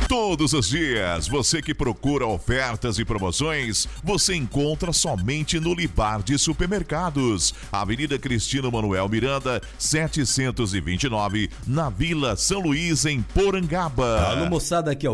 Todos os dias, você que procura ofertas e promoções, você encontra somente no Libar de Supermercados. Avenida Cristino Manuel Miranda, 729, na Vila São Luís, em Porangaba. Alô, moçada, aqui é o